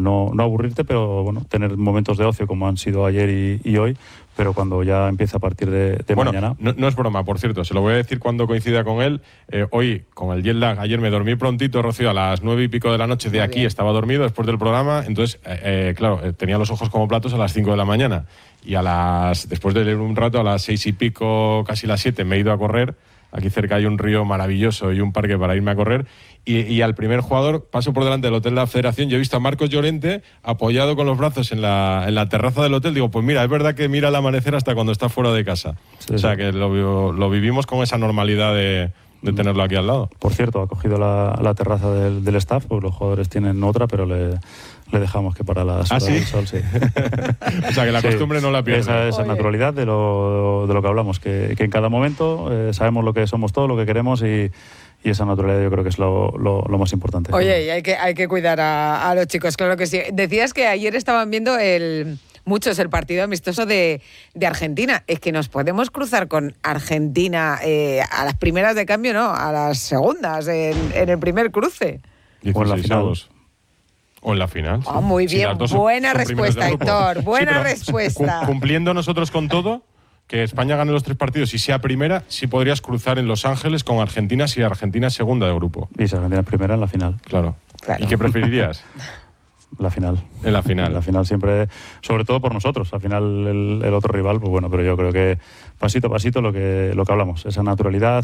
no aburrirte, pero bueno, tener momentos de ocio como han sido ayer y hoy, pero cuando ya empieza a partir de mañana. No es broma, por cierto, se lo voy a decir cuando coincida con él. Hoy, con el jet lag, ayer me dormí prontito, Rocío, a las 9 y pico de la noche de aquí, estaba dormido después del programa, entonces, claro, tenía los ojos como platos a las 5 de la mañana. Y después de leer un rato, a las 6 y pico, casi las 7, me he ido a correr. Aquí cerca hay un río maravilloso y un parque para irme a correr. Y al primer jugador paso por delante del Hotel de la Federación. Yo he visto a Marcos Llorente apoyado con los brazos en la terraza del hotel. Digo, pues mira, es verdad que mira el amanecer hasta cuando está fuera de casa. Sí, o sea, que lo vivimos con esa normalidad de tenerlo aquí al lado. Por cierto, ha cogido la terraza del staff, porque los jugadores tienen otra, pero le dejamos que para las horas del sol, sí. O sea, que la costumbre no la pierde. Esa naturalidad de lo que hablamos, que en cada momento sabemos lo que somos todos, lo que queremos y esa naturalidad yo creo que es lo más importante. Oye, y hay que cuidar a los chicos, claro que sí. Decías que ayer estaban viendo muchos el partido amistoso de Argentina. Es que nos podemos cruzar con Argentina a las primeras de cambio, no, a las segundas, en el primer cruce. O en la final. O en la final. Oh, muy bien, buena respuesta, Héctor, buena respuesta. Cumpliendo nosotros con todo, que España gane los 3 partidos y sea primera, sí podrías cruzar en Los Ángeles con Argentina si Argentina es segunda de grupo. Y si Argentina es primera, en la final. Claro. ¿Y qué preferirías? La final. En la final. En la final siempre, sobre todo por nosotros. Al final el otro rival, pues bueno, pero yo creo que pasito a pasito lo que hablamos, esa naturalidad,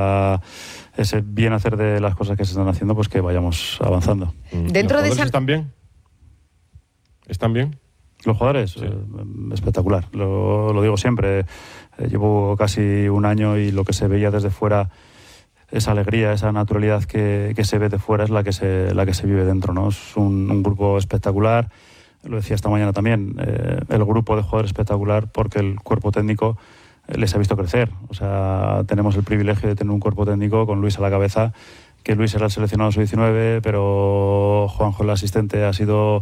ese bien hacer de las cosas que se están haciendo, pues que vayamos avanzando. Dentro ¿Los de jugadores están bien? ¿Están bien? Los jugadores, sí. Espectacular. Lo digo siempre. Llevo casi un año y lo que se veía desde fuera, esa alegría, esa naturalidad que se ve de fuera es la que se vive dentro, ¿no? Es un grupo espectacular. Lo decía esta mañana también, el grupo de jugadores espectacular porque el cuerpo técnico les ha visto crecer. O sea, tenemos el privilegio de tener un cuerpo técnico con Luis a la cabeza, que Luis era el seleccionado sub-19, pero Juanjo, el asistente, ha sido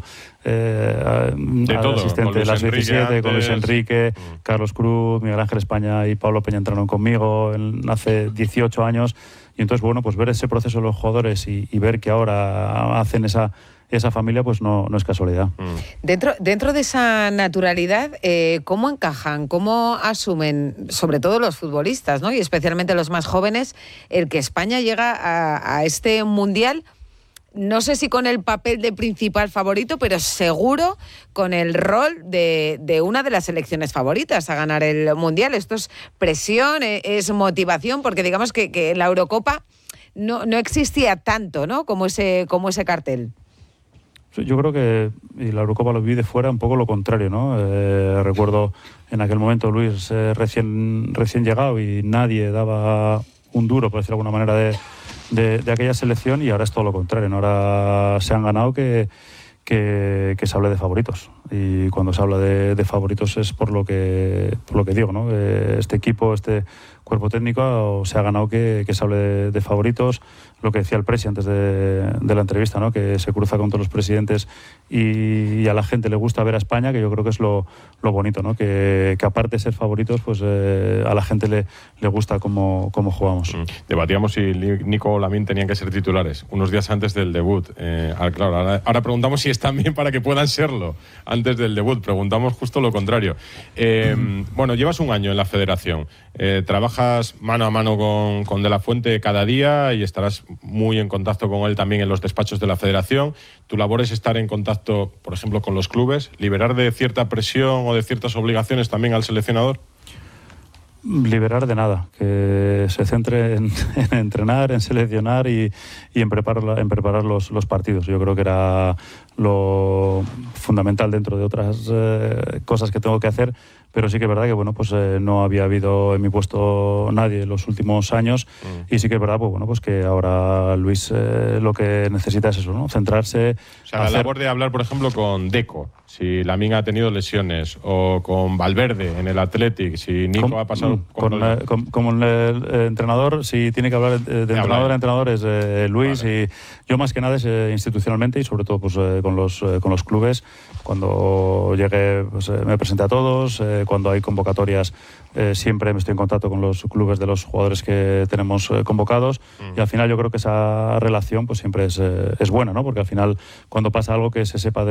asistente de la sub-17, con Luis Enrique, Carlos Cruz, Miguel Ángel España y Pablo Peña entraron conmigo hace 18 años. Y entonces, bueno, pues ver ese proceso de los jugadores y ver que ahora hacen esa familia, pues no es casualidad. Dentro de esa naturalidad, ¿cómo encajan, cómo asumen, sobre todo los futbolistas, ¿no? Y especialmente los más jóvenes, el que España llega a este Mundial? No sé si con el papel de principal favorito, pero seguro con el rol de una de las selecciones favoritas a ganar el Mundial. Esto es presión, es motivación, porque digamos que en la Eurocopa no existía tanto, ¿no? como ese cartel. Yo creo que, y la Eurocopa lo vi de fuera, un poco lo contrario, ¿no? Recuerdo en aquel momento Luis recién llegado y nadie daba un duro, por decirlo de alguna manera, de aquella selección, y ahora es todo lo contrario, ¿no? Ahora se han ganado que se hable de favoritos, y cuando se habla de favoritos es por lo que digo, ¿no? Este equipo, este cuerpo técnico se ha ganado que se hable de favoritos. Lo que decía el presi antes de la entrevista, ¿no? Que se cruza con todos los presidentes y a la gente le gusta ver a España, que yo creo que es lo bonito, ¿no? Que aparte de ser favoritos, pues a la gente le gusta cómo jugamos. Debatíamos si Nico o Lamine tenían que ser titulares unos días antes del debut. Claro, ahora preguntamos si están bien para que puedan serlo antes del debut. Preguntamos justo lo contrario. Bueno, llevas un año en la federación. Trabajas mano a mano con De la Fuente cada día y estarás muy en contacto con él también en los despachos de la federación. Tu labor es estar en contacto, por ejemplo, con los clubes, liberar de cierta presión o de ciertas obligaciones también al seleccionador. Liberar de nada, que se centre en entrenar, en seleccionar y en preparar los partidos. Yo creo que era lo fundamental dentro de otras cosas que tengo que hacer, pero sí que es verdad que bueno, pues no había habido en mi puesto nadie en los últimos años, y sí que es verdad, pues bueno, pues que ahora Luis lo que necesita es eso, ¿no? Centrarse. O sea, la labor de hablar, por ejemplo, con Deco, si Lamine ha tenido lesiones, o con Valverde en el Athletic, si Nico ha pasado como el entrenador, si tiene que hablar de entrenador a entrenador es Luis, vale. Y yo más que nada es institucionalmente y sobre todo pues con los clubes. Cuando llegue pues, me presenté a todos, cuando hay convocatorias siempre me estoy en contacto con los clubes de los jugadores que tenemos convocados, y al final yo creo que esa relación pues siempre es buena, ¿no? Porque al final cuando pasa algo que se sepa